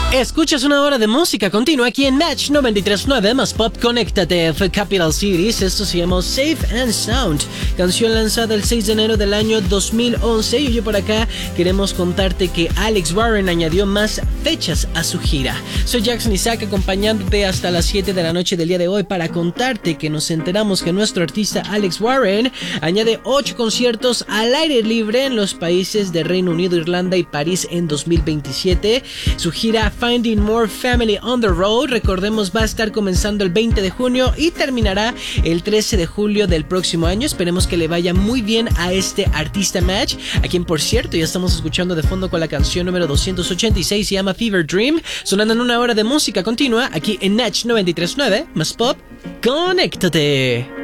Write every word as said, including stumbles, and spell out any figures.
Escuchas una hora de música continua aquí en Match noventa y tres punto nueve más Pop. Conéctate, fue Capital Cities. Esto se llamó Safe and Sound, canción lanzada el seis de enero del año dos mil once. Y yo por acá queremos contarte que Alex Warren añadió más fechas a su gira. Soy Jackson Isaac, acompañándote hasta las siete de la noche del día de hoy para contarte que nos enteramos que nuestro artista Alex Warren añade ocho conciertos al aire libre en los países de Reino Unido, Irlanda y París en dos mil veintisiete. Su gira Finding More Family on the Road, recordemos, va a estar comenzando el veinte de junio y terminará el trece de julio del próximo año. Esperemos que le vaya muy bien a este artista Match, a quien por cierto ya estamos escuchando de fondo con la canción número doscientos ochenta y seis, se llama Fever Dream, sonando en una hora de música continua aquí en Match noventa y tres punto nueve más Pop. Conéctate.